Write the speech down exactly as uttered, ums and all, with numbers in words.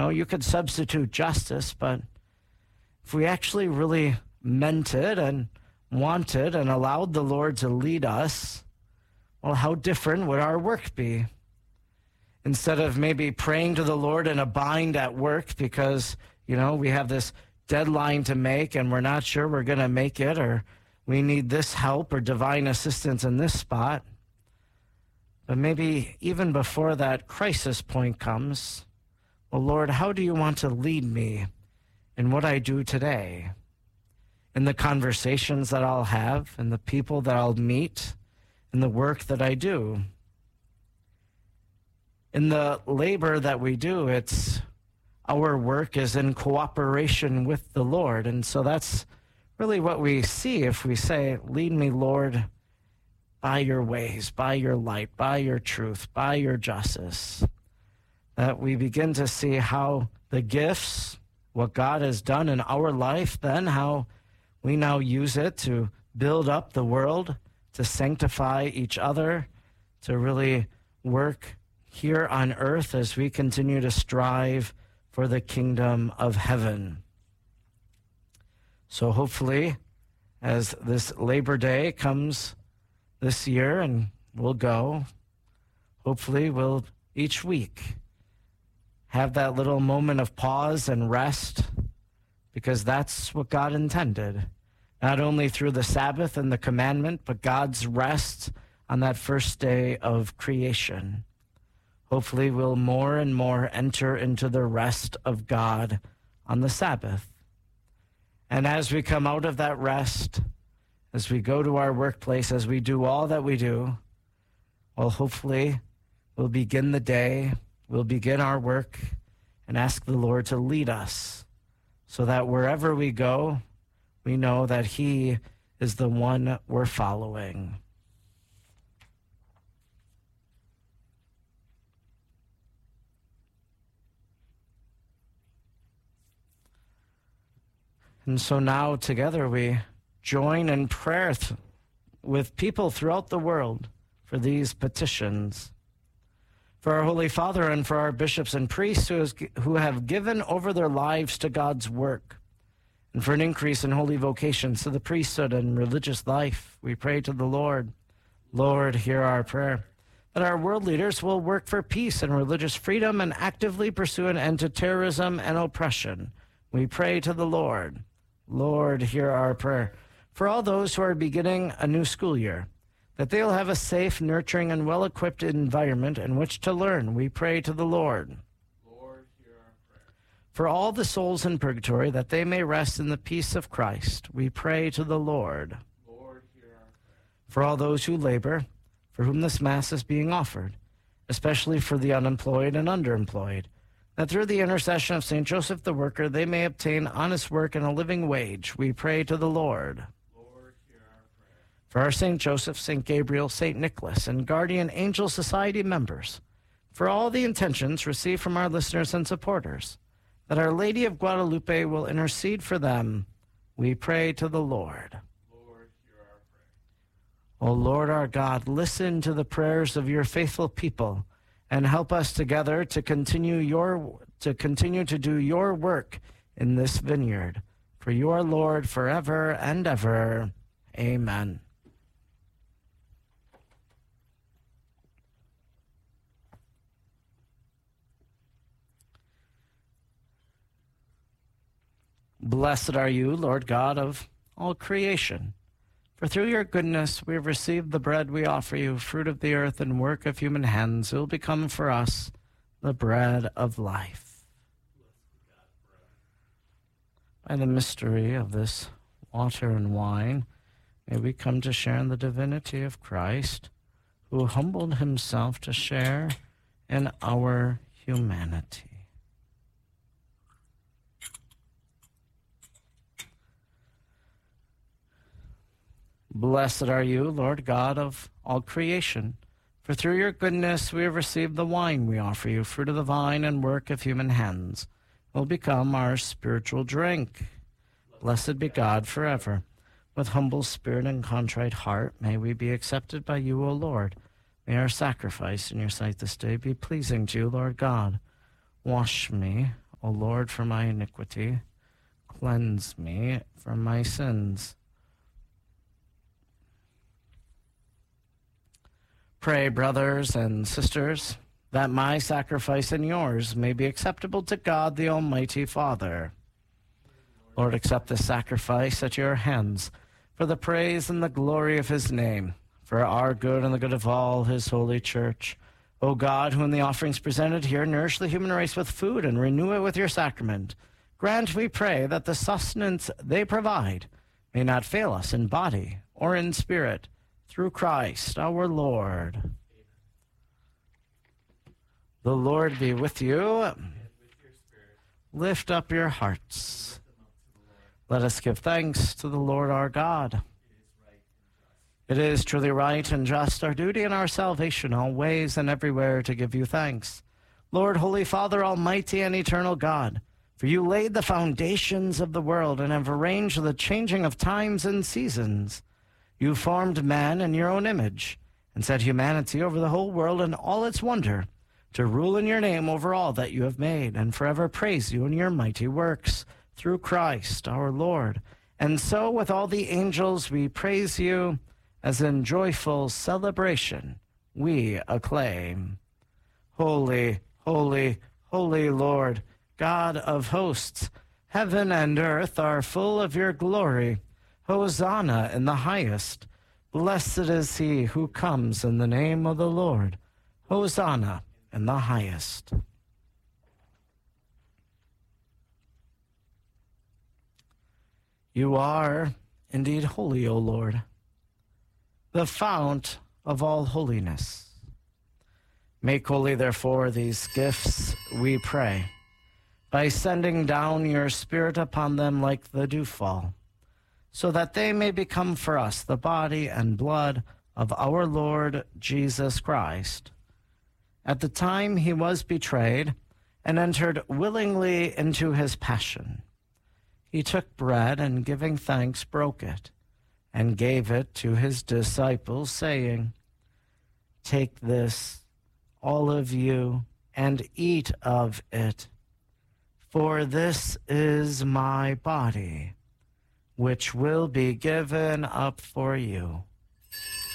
know, you could substitute justice, but if we actually really meant it and wanted and allowed the Lord to lead us, well, how different would our work be? Instead of maybe praying to the Lord in a bind at work because, you know, we have this deadline to make and we're not sure we're going to make it, or we need this help or divine assistance in this spot. But maybe even before that crisis point comes, well, Lord, how do you want to lead me in what I do today? In the conversations that I'll have, in the people that I'll meet, in the work that I do. In the labor that we do, it's our work is in cooperation with the Lord. And so that's really what we see if we say, lead me, Lord, by your ways, by your light, by your truth, by your justice. That we begin to see how the gifts, what God has done in our life, then how we now use it to build up the world, to sanctify each other, to really work here on earth as we continue to strive for the kingdom of heaven. So hopefully, as this Labor Day comes this year and we'll go, hopefully we'll each week have that little moment of pause and rest, because that's what God intended. Not only through the Sabbath and the commandment, but God's rest on that first day of creation. Hopefully we'll more and more enter into the rest of God on the Sabbath. And as we come out of that rest, as we go to our workplace, as we do all that we do, well, hopefully we'll begin the day, we'll begin our work, and ask the Lord to lead us so that wherever we go, we know that he is the one we're following. And so now together we join in prayer th- with people throughout the world for these petitions. For our Holy Father and for our bishops and priests who, has, who have given over their lives to God's work, and for an increase in holy vocations to the priesthood and religious life, we pray to the Lord. Lord, hear our prayer. That our world leaders will work for peace and religious freedom and actively pursue an end to terrorism and oppression. We pray to the Lord. Lord, hear our prayer. For all those who are beginning a new school year, that they'll have a safe, nurturing, and well-equipped environment in which to learn, we pray to the Lord. Lord, hear our prayer. For all the souls in purgatory, that they may rest in the peace of Christ, we pray to the Lord. Lord, hear our prayer. For all those who labor, for whom this Mass is being offered, especially for the unemployed and underemployed, that through the intercession of Saint Joseph the Worker, they may obtain honest work and a living wage, we pray to the Lord. Lord, hear our prayer. For our Saint Joseph, Saint Gabriel, Saint Nicholas, and Guardian Angel Society members, for all the intentions received from our listeners and supporters, that Our Lady of Guadalupe will intercede for them, we pray to the Lord. Lord, hear our prayer. O Lord our God, listen to the prayers of your faithful people, and help us together to continue your to continue to do your work in this vineyard. For you are Lord forever and ever. Amen. Blessed are you, Lord God of all creation. For through your goodness we have received the bread we offer you, fruit of the earth and work of human hands. It will become for us the bread of life. By the mystery of this water and wine, may we come to share in the divinity of Christ, who humbled himself to share in our humanity. Blessed are you, Lord God of all creation. For through your goodness we have received the wine we offer you, fruit of the vine and work of human hands. It will become our spiritual drink. Blessed be God forever. With humble spirit and contrite heart, may we be accepted by you, O Lord. May our sacrifice in your sight this day be pleasing to you, Lord God. Wash me, O Lord, for my iniquity. Cleanse me from my sins. Pray, brothers and sisters, that my sacrifice and yours may be acceptable to God the Almighty Father. Lord, accept this sacrifice at your hands for the praise and the glory of his name, for our good and the good of all his holy church. O God, who in the offerings presented here nourish the human race with food and renew it with your sacrament, grant, we pray, that the sustenance they provide may not fail us in body or in spirit, through Christ our Lord. Amen. The Lord be with you. And with your spirit. Lift up your hearts. Lift them up to the Lord. Let us give thanks to the Lord our God. It is truly right and just, our duty and our salvation, always and everywhere, to give you thanks. Lord, Holy Father, Almighty and eternal God, for you laid the foundations of the world and have arranged the changing of times and seasons. You formed man in your own image and set humanity over the whole world and all its wonder, to rule in your name over all that you have made, and forever praise you in your mighty works, through Christ our Lord. And so with all the angels we praise you, as in joyful celebration we acclaim. Holy, holy, holy Lord, God of hosts, heaven and earth are full of your glory. Hosanna in the highest. Blessed is he who comes in the name of the Lord. Hosanna in the highest. You are indeed holy, O Lord, the fount of all holiness. Make holy, therefore, these gifts, we pray, by sending down your Spirit upon them like the dewfall, so that they may become for us the body and blood of our Lord Jesus Christ. At the time he was betrayed and entered willingly into his passion, he took bread and, giving thanks, broke it, and gave it to his disciples, saying, "Take this, all of you, and eat of it, for this is my body, which will be given up for you."